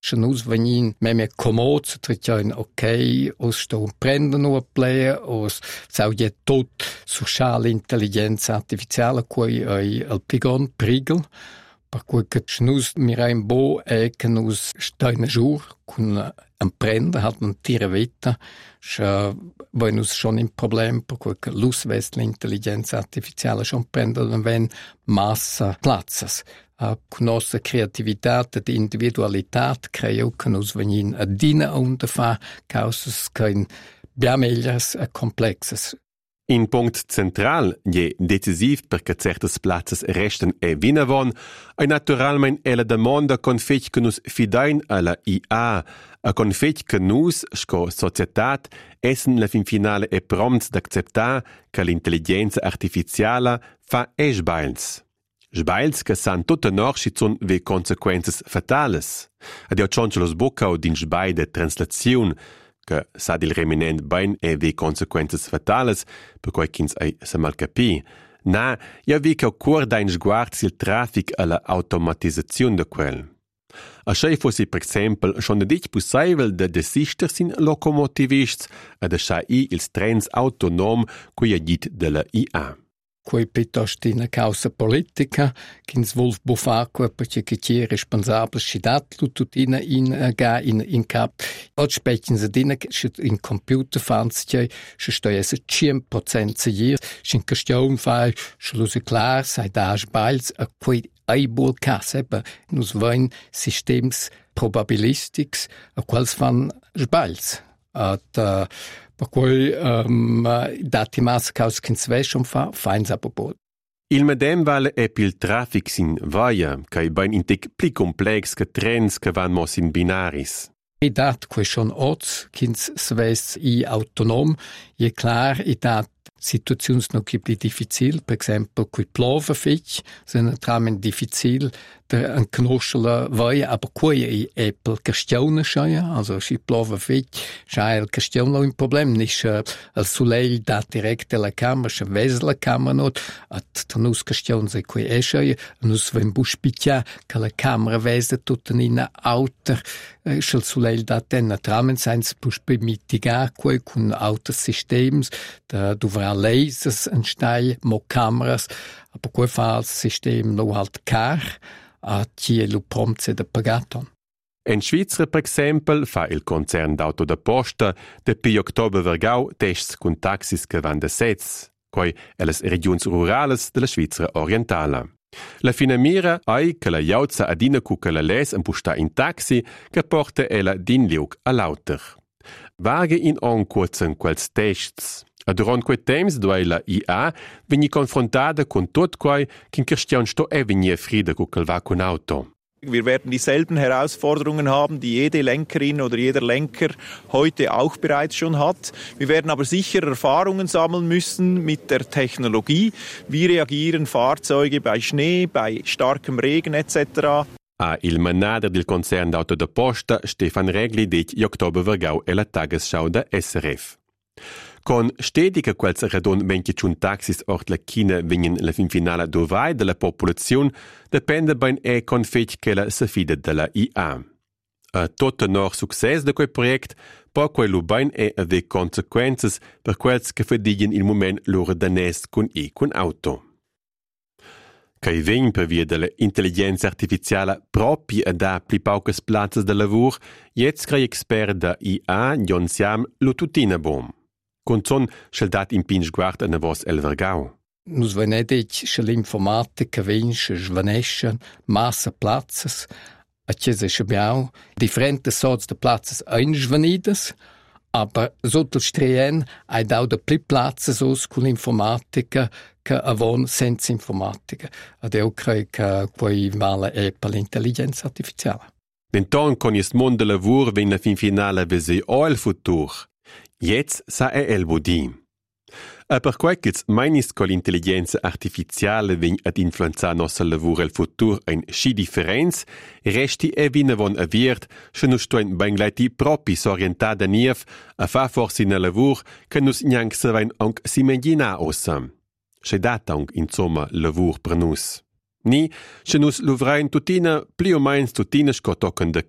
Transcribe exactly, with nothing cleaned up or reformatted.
Se nus venin meme comods, tritjain ok, os sto prenden o plea, os sauge tot sociale intelligenza artificiale, cui ei al pigon prigel, per cui che nus mirain bo e che nus stein a jour, con emprende, hat un tira vita, se voi nus schon in problem, per cui che lus vest l'intelligenza artificiale schon prenden, wenn massa platzas. Uh, con nostra creatività e individualità creo che nos venin a dina onda fa causas che bia meglias e complexes. In punct central je decisiv perché certes platzes resten e vinavon, e naturalmente è la domanda con fech che nos fidain alla I A, a con fech che nus, sco societat, essen la fin finale e promts d'acceptar che l'intelligenza artificiale fa e sbails. Sbails che san tutta norschi zun ve consequences fatales. Ad io cionce los boccao din sbai de translaziun, che sa dil reminent bain e ve consequences fatales, per quai chins ei se mal capi. Na, io vi che cur dain sguard sil trafic alla automatizzaziun de quel. A schei fossi per exempel schon de dich possibel de desister sin locomotivists a de schai ils trens autonom cui agit de la I A. Quei piuttosto in causa politica, che ins wolf bufacqua perché che ci è responsabile scidat tutina in ga in in cap. Od spechen se dina che in computer fanz che se sto esse cien procent se hier, sin question fai, schlusse klar, sei da sbails a quei ei bol cas, eba nus vain systems probabilistics a quals van sbails. At uh, per cui um, dati massa caus che sve schon fa, feins aber bol. Il medem vale è pil traffic sin vaia, che è ben intec pli complex che trens che van mos in binaris. I dat que schon oz, kins sves i autonom, je klar i dat situazions no che pli difficil, per esempio qui plove fich, sind tramen difficil der an knoschele vaia, aber qui i Apple questione scheia, also si plove fich, scheia questione un problem, nicht uh, al soleil dat direkt la camera, se ves la camera not, at tanus questione se qui e scheia, nus ven buspitia che la camera vese tutta in auter, uh, se il soleil dat den tramen seins buspi mitigar qui con auter systems, da dovra lasers entstehen, mo cameras, aber quel fa il system no halt car, a tie lo promze de pagaton. In Svizzera, per esempio, fa il concern d'auto da posta de pi october vergau tests con taxis che van de sez, coi è les regions rurales de la Svizzera orientala. La fina mira ai che la jauzza adina cu che la les impusta in taxi che porta ella din liug a lauter. Vage in on curzen quels tests. A durant quei temps doi la I A vegni confrontata con tot quai che in question sto e vegni frida cu quel va con auto. Wir werden dieselben Herausforderungen haben, die jede Lenkerin oder jeder Lenker heute auch bereits schon hat. Wir werden aber sicher Erfahrungen sammeln müssen mit der Technologie. Wie reagieren Fahrzeuge bei Schnee, bei starkem Regen et cetera. A il manader del concern d'auto da posta Stefan Regli dit i october vergau e la Tagesschau da S R F. Con stetiga quels radon venche chun taxis ort la China vegnan la fin finala dovai de la populazione depende ben e con fech che la se fida de la I A. A tot nor success de quel project, po quel lu ben e ave consequences per quels che fedigen il moment loro danès con i con auto. Cai vegn per via della intelligenza artificiale propi a da pli paucas plazzas de lavur, jetz crei expert da I A, Jon Siam, lo tutina bom. Con son schel dat in pinch guard a vos el vergau. Nus venedic schel informatica vince svaneschen massa plazzas, a cese schabiau, differente sorts de plazzas einschvanidas, aber sotto strien hai dau de pli plazzas os con l'informatica che avon senza informatica. Ad eu crei che quei vale è per l'intelligenza artificiale. Denton con is mond de lavur vin la fin finale vese o il futur. Jetzt sa è el budi. A per quai che mainis con l'intelligenza artificiale vegn ad influenzar nostra lavur el futur ein schi differenz, resti e vinavon aviert, se nus stoin bengleti propi s'orientada nief a fa forsi na lavur che nus gnanc se vain anc s'imagina ossam. Se data anc insomma lavur per nus. Ni, se nus luvrain tutina, pli o mains tutina sco tocan de